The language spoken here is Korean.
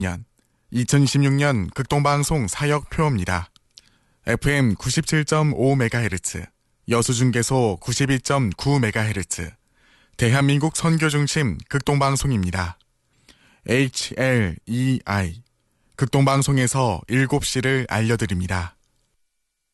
2026년 극동방송 사역표입니다. FM 97.5MHz, 여수중계소 92.9MHz, 대한민국 선교중심 극동방송입니다. HLEI, 극동방송에서 7시를 알려드립니다.